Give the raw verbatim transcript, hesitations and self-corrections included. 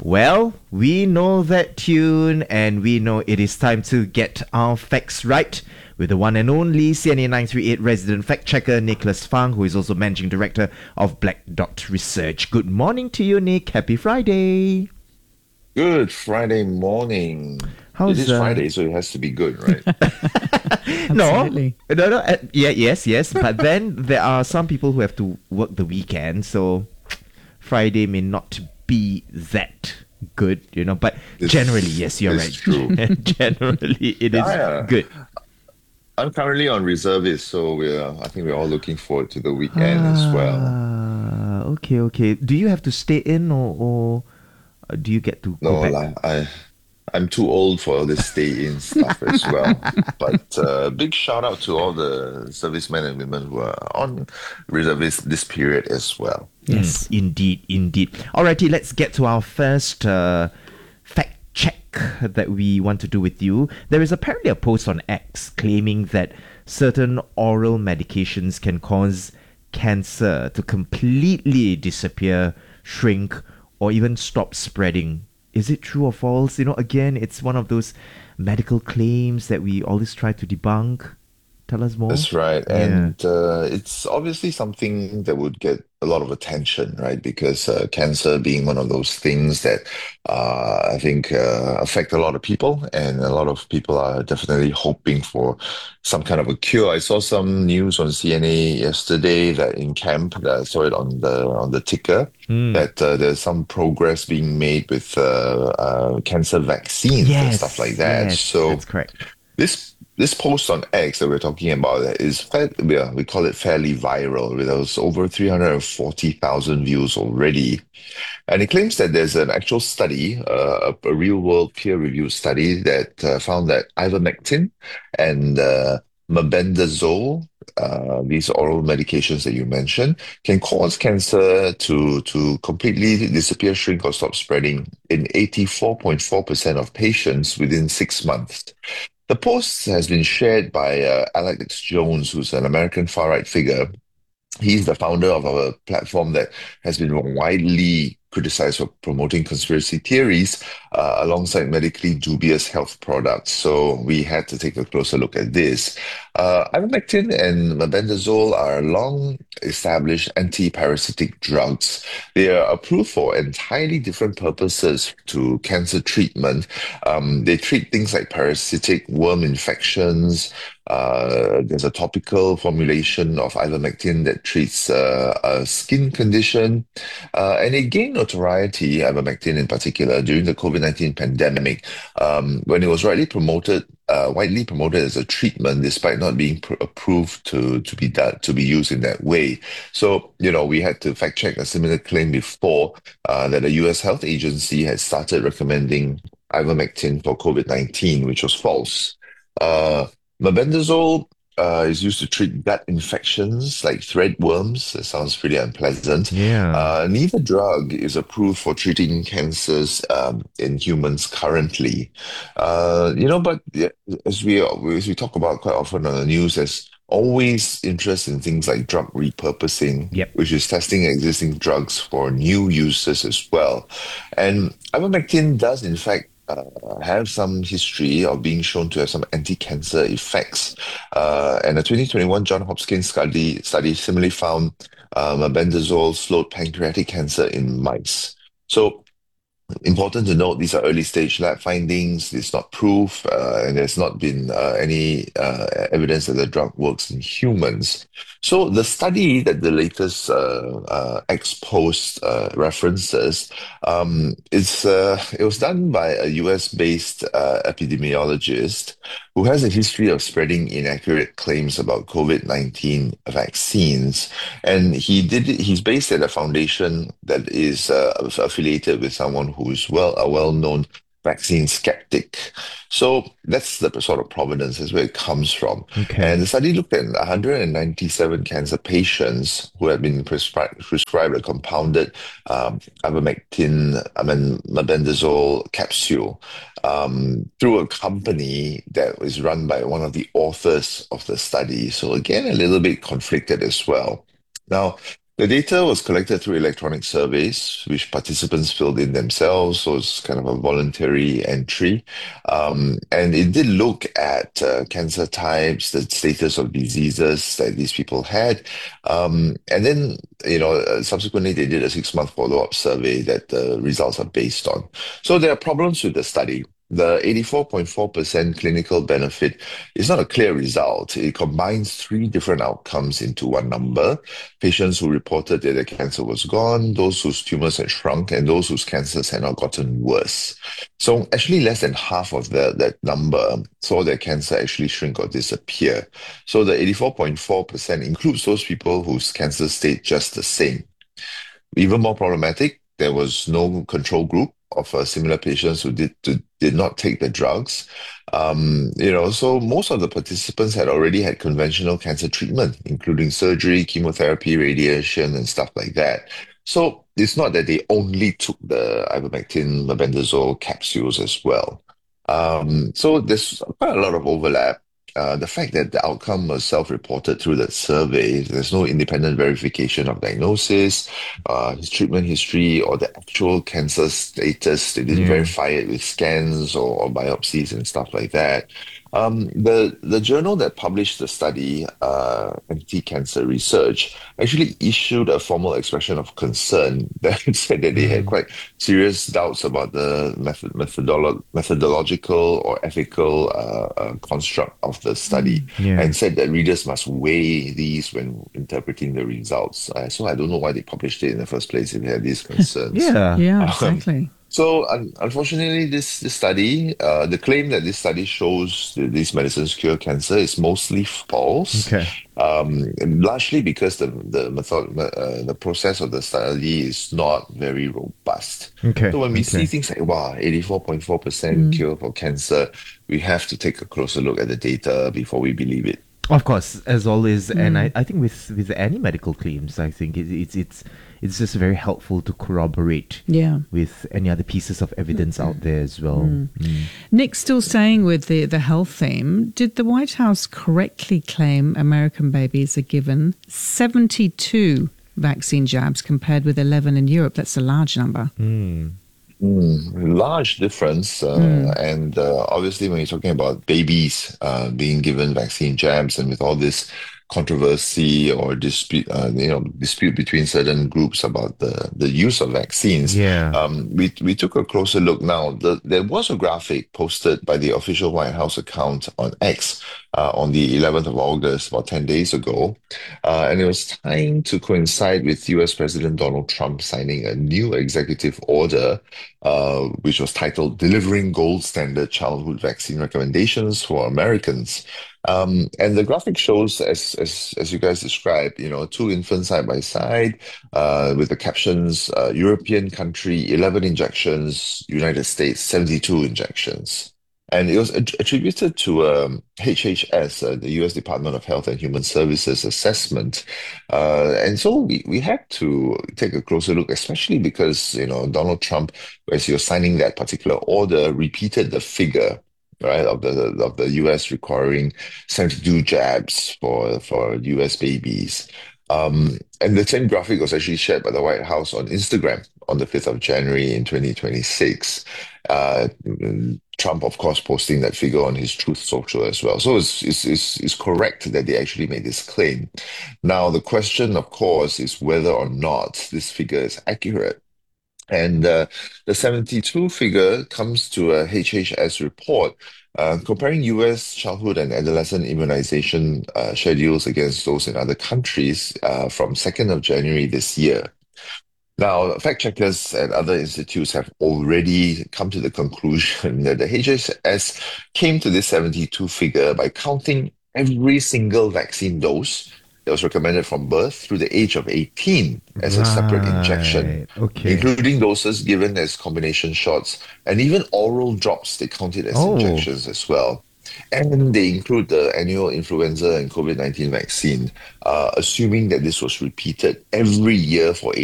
Well, we know that tune, and we know it is time to get our facts right with the one and only C N A nine three eight resident fact checker Nicholas Fang, who is also managing director of Black Dot Research. Good morning to you, Nick. Happy Friday. Good Friday morning. It How's is uh? Friday, so it has to be good, right? no, Absolutely. no, no. Uh, yeah, yes, yes. But then there are some people who have to work the weekend, so Friday may not be that good, you know. But generally, This yes, you're is right. true. Generally, it is Yeah, yeah. good. I'm currently on reservist, so we're I think we're all looking forward to the weekend as well. Ah, okay, okay. Do you have to stay in, or, or uh, do you get to go No, back? lah, I I'm too old for all this stay-in stuff as well. But uh, big shout out to all the servicemen and women who are on reservist this period as well. Mm, Yes. indeed, indeed. Alrighty, let's get to our first uh, fact check that we want to do with you. There is apparently a post on X claiming that certain oral medications can cause cancer to completely disappear, shrink, or even stop spreading. Is it true or false? You know, again, it's one of those medical claims that we always try to debunk. Tell us more. That's right. Yeah. And uh, it's obviously something that would get a lot of attention, right? Because uh, cancer being one of those things that uh, I think uh, affect a lot of people, and a lot of people are definitely hoping for some kind of a cure. I saw some news on C N A yesterday that in camp, that I saw it on the on the ticker, Mm. that uh, there's some progress being made with uh, uh, cancer vaccines and stuff like Yes, that. yes, that's So. correct. This this post on X that we're talking about is fair, we, are, we call it fairly viral, with those over three hundred forty thousand views already. And it claims that there's an actual study, uh, a, a real-world peer-reviewed study that uh, found that ivermectin and uh, mebendazole, uh, these oral medications that you mentioned, can cause cancer to to completely disappear, shrink, or stop spreading in eighty-four point four percent of patients within six months. The post has been shared by uh, Alex Jones, who's an American far-right figure. He's the founder of a platform that has been widely criticized for promoting conspiracy theories uh, alongside medically dubious health products. So we had to take a closer look at this. Uh, ivermectin and mebendazole are long-established anti-parasitic drugs. They are approved for entirely different purposes to cancer treatment. Um, they treat things like parasitic worm infections. Uh, there's a topical formulation of ivermectin that treats uh, a skin condition. Uh, and it gained notoriety, ivermectin in particular, during the COVID nineteen pandemic, um, when it was rightly promoted, uh, widely promoted as a treatment, despite not being pr approved to, to be done, to be used in that way. So, you know, we had to fact check a similar claim before uh, that the U S Health Agency had started recommending ivermectin for COVID nineteen, which was false. Uh, Mebendazole uh, is used to treat gut infections like threadworms. That sounds pretty unpleasant. Yeah. Uh, neither drug is approved for treating cancers um, in humans currently. Uh, you know, but yeah, as we as we talk about quite often on the news, there's always interest in things like drug repurposing, Yep. which is testing existing drugs for new uses as well. And ivermectin does, in fact, uh, have some history of being shown to have some anti-cancer effects. Uh, and a twenty twenty-one John Hopkins study, study similarly found um, mebendazole slowed pancreatic cancer in mice. So important to note, these are early stage lab findings. It's not proof, uh, and there's not been uh, any uh, evidence that the drug works in humans. So the study that the latest uh, uh, X post uh, references um, is uh, it was done by a U S-based uh, epidemiologist who has a history of spreading inaccurate claims about COVID nineteen vaccines. And he did it, he's based at a foundation that is uh, affiliated with someone who is well a well-known vaccine skeptic. So that's the sort of provenance, is where it comes from. And Okay. the study looked at one hundred ninety-seven cancer patients who had been prescribed prescribed a compounded um, ivermectin, I mean, mebendazole capsule um, through a company that was run by one of the authors of the study. So again, a little bit conflicted as well. Now, The data was collected through electronic surveys, which participants filled in themselves, so it's kind of a voluntary entry. Um, and it did look at uh, cancer types, the status of diseases that these people had. Um, and then, you know, uh, subsequently they did a six-month follow-up survey that the results are based on. So there are problems with the study. The eighty-four point four percent clinical benefit is not a clear result. It combines three different outcomes into one number: patients who reported that their cancer was gone, those whose tumors had shrunk, and those whose cancers had not gotten worse. So actually less than half of the, that number saw their cancer actually shrink or disappear. So the eighty-four point four percent includes those people whose cancer stayed just the same. Even more problematic, there was no control group of uh, similar patients who did to, did not take the drugs. Um, you know, so most of the participants had already had conventional cancer treatment, including surgery, chemotherapy, radiation, and stuff like that. So it's not that they only took the ivermectin, mebendazole capsules as well. Um, so there's quite a lot of overlap. Uh, the fact that the outcome was self-reported through the survey, there's no independent verification of diagnosis, uh, his treatment history, or the actual cancer status. They didn't Yeah. verify it with scans or, or biopsies and stuff like that. Um, the the journal that published the study, uh, Anti-Cancer Research, actually issued a formal expression of concern that said that they had Mm. quite serious doubts about the method, methodolo methodological or ethical uh, uh, construct of the study, Yeah. and said that readers must weigh these when interpreting the results. Uh, so I don't know why they published it in the first place if they had these concerns. Yeah. Yeah, Um, exactly. so un unfortunately, this this study, uh, the claim that this study shows that these medicines cure cancer is mostly false, Okay. um, largely because the the method uh, the process of the study is not very robust. Okay. So when we see Okay. things like wow, eighty-four point four percent Mm. cure for cancer, we have to take a closer look at the data before we believe it. Of course, as always, and I, Mm. I think with with any medical claims, I think it, it's it's it's just very helpful to corroborate Yeah. with any other pieces of evidence out there as well. Mm. Mm. Nick, still staying with the, the health theme, did the White House correctly claim American babies are given seventy-two vaccine jabs compared with eleven in Europe? That's a large number. Mm. Mm, large difference, uh, Mm. and uh, obviously, when you're talking about babies uh, being given vaccine jabs, and with all this controversy or dispute, uh, you know, dispute between certain groups about the the use of vaccines, Yeah. um, we we took a closer look. Now, the, there was a graphic posted by the official White House account on X uh, on the eleventh of August, about ten days ago, uh, and it was timed to coincide with U S. President Donald Trump signing a new executive order uh, which was titled Delivering Gold Standard Childhood Vaccine Recommendations for Americans. Um, and the graphic shows, as, as as you guys described, you know, two infants side by side, uh, with the captions, uh, European country, eleven injections, United States, seventy-two injections. And it was att- attributed to um, H H S, uh, the U S Department of Health and Human Services assessment. Uh, and so we, we had to take a closer look, especially because, you know, Donald Trump, as you're signing that particular order, repeated the figure, right, of the of the U S requiring seventy-two jabs for for U S babies. Um, and the same graphic was actually shared by the White House on Instagram on the fifth of January in twenty twenty-six. Uh, Trump, of course, posting that figure on his Truth Social as well. So it's, it's, it's, it's correct that they actually made this claim. Now, the question, of course, is whether or not this figure is accurate. And uh, the seventy-two figure comes to a H H S report uh, comparing U S childhood and adolescent immunization uh, schedules against those in other countries uh, from second of January this year. Now, fact checkers at other institutes have already come to the conclusion that the H H S came to this seventy-two figure by counting every single vaccine dose that was recommended from birth through the age of eighteen as a separate injection, Right. Okay. including doses given as combination shots and even oral drops. They count it as Oh. injections as well. And they include the annual influenza and COVID nineteen vaccine, uh, assuming that this was repeated every year for